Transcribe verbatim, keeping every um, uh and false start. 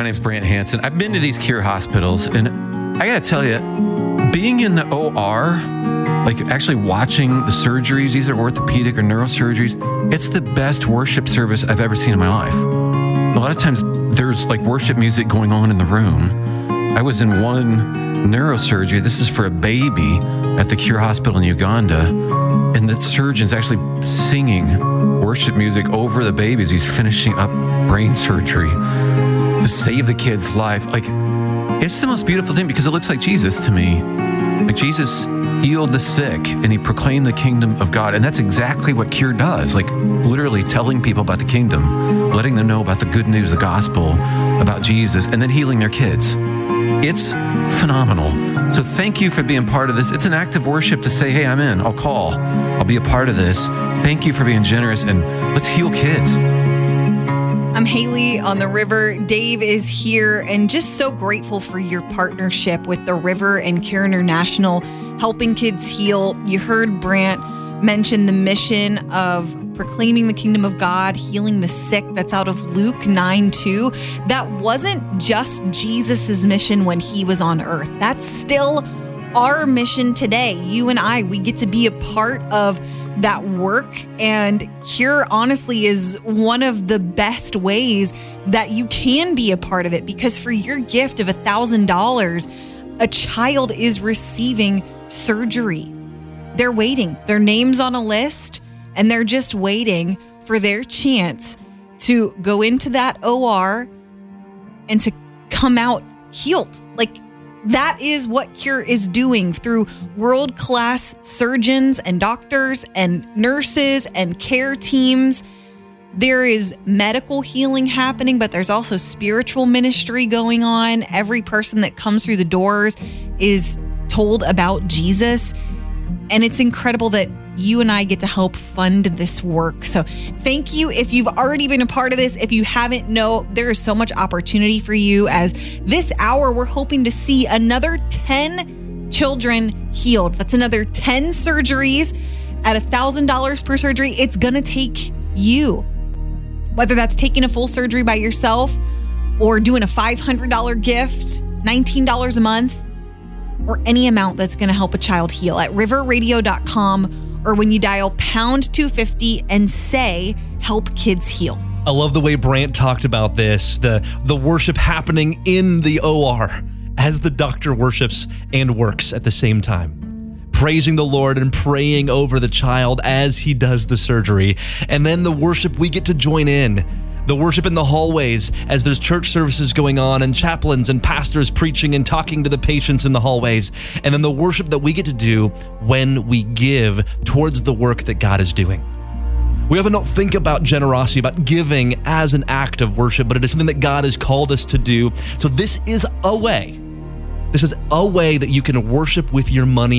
name's Brant Hansen. I've been to these Cure hospitals, and I got to tell you, being in the O R, like actually watching the surgeries, these are orthopedic or neurosurgeries, it's the best worship service I've ever seen in my life. A lot of times there's like worship music going on in the room. I was in one neurosurgery. This is for a baby at the Cure Hospital in Uganda. And the surgeon's actually singing worship music over the baby as he's finishing up brain surgery to save the kid's life. Like, it's the most beautiful thing because it looks like Jesus to me. Like, Jesus healed the sick and he proclaimed the kingdom of God. And that's exactly what Cure does. Like, literally telling people about the kingdom, letting them know about the good news, the gospel, about Jesus, and then healing their kids. It's phenomenal. So thank you for being part of this. It's an act of worship to say, hey, I'm in. I'll call. I'll be a part of this. Thank you for being generous, and let's heal kids. I'm Haley on the River. Dave is here, and just so grateful for your partnership with the River and Cure International, helping kids heal. You heard Brant mention the mission of proclaiming the kingdom of God, healing the sick. That's out of Luke nine two. That wasn't just Jesus's mission when he was on earth. That's still our mission today. You and I, we get to be a part of that work. And Cure honestly is one of the best ways that you can be a part of it, because for your gift of a thousand dollars, a child is receiving surgery. They're waiting. Their name's on a list, and they're just waiting for their chance to go into that O R and to come out healed. Like, that is what Cure is doing through world-class surgeons and doctors and nurses and care teams. There is medical healing happening, but there's also spiritual ministry going on. Every person that comes through the doors is told about Jesus. And it's incredible that you and I get to help fund this work. So thank you. If you've already been a part of this, if you haven't, know there is so much opportunity for you, as this hour we're hoping to see another ten children healed. That's another ten surgeries at one thousand dollars per surgery. It's going to take you, whether that's taking a full surgery by yourself or doing a five hundred dollars gift, nineteen dollars a month, or any amount that's going to help a child heal at river radio dot com, or when you dial pound two fifty and say, help kids heal. I love the way Brant talked about this, the, the worship happening in the O R as the doctor worships and works at the same time, praising the Lord and praying over the child as he does the surgery. And then the worship we get to join in. The worship in the hallways as there's church services going on and chaplains and pastors preaching and talking to the patients in the hallways. And then the worship that we get to do when we give towards the work that God is doing. We often don't think about generosity, about giving as an act of worship, but it is something that God has called us to do. So this is a way. This is a way that you can worship with your money